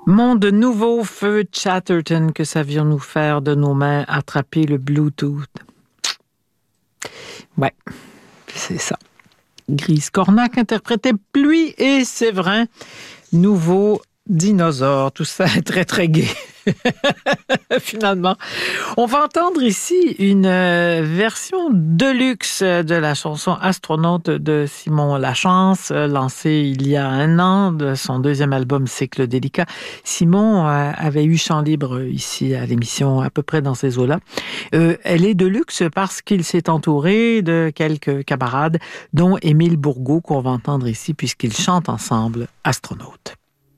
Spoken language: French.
Monde nouveau, feu Chatterton, que savions-nous faire de nos mains attraper le Bluetooth? Ouais, c'est ça. Grise Cornac interprétait Pluie et Séverin, nouveau dinosaure. Tout ça est très, très gai. Finalement. On va entendre ici une version deluxe de la chanson Astronaute de Simon Lachance, lancée il y a 1 an de son 2e album Cycle délicat. Simon avait eu chant libre ici à l'émission, à peu près dans ces eaux-là. Elle est deluxe parce qu'il s'est entouré de quelques camarades, dont Émile Bourgault, qu'on va entendre ici, puisqu'ils chantent ensemble Astronaute.